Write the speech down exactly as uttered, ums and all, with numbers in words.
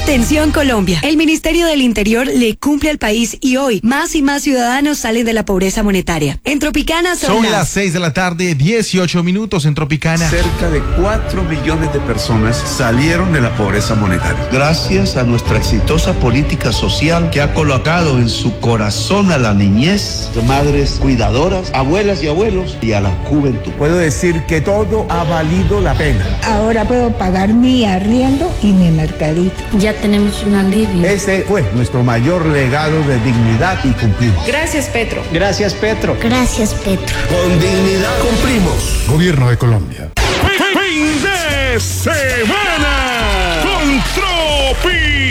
Atención Colombia, el Ministerio del Interior le cumple al país y hoy más y más ciudadanos salen de la pobreza monetaria. En Tropicana son, son las... las seis de la tarde, dieciocho minutos en Tropicana. Cerca de cuatro millones de personas salieron de la pobreza monetaria. Gracias a nuestra exitosa política social que ha colocado en su corazón a la niñez, madres cuidadoras, abuelas y abuelos y a la juventud. Puedo decir que todo ha valido la pena. Ahora puedo pagar mi arriendo y mi mercadito. Ya tenemos un alivio. Ese fue nuestro mayor legado de dignidad y cumplimos. Gracias, Petro. Gracias, Petro. Gracias, Petro. Con dignidad cumplimos. Gobierno de Colombia. Fin de semana con Tropi.